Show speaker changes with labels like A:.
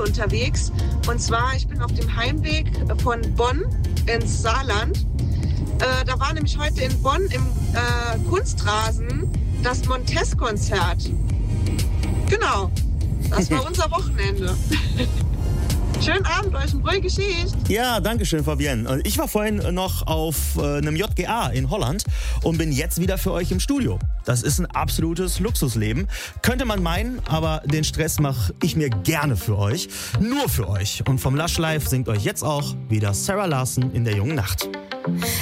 A: unterwegs. Und zwar, ich bin auf dem Heimweg von Bonn ins Saarland. Da war nämlich heute in Bonn im Kunstrasen das Montes-Konzert. Genau, das war unser Wochenende. Schönen Abend euch, eine ruhige Geschichte.
B: Ja, danke schön, Fabienne. Ich war vorhin noch auf einem JGA in Holland und bin jetzt wieder für euch im Studio. Das ist ein absolutes Luxusleben. Könnte man meinen, aber den Stress mache ich mir gerne für euch. Nur für euch. Und vom Lush Live singt euch jetzt auch wieder Sarah Larson in der jungen Nacht.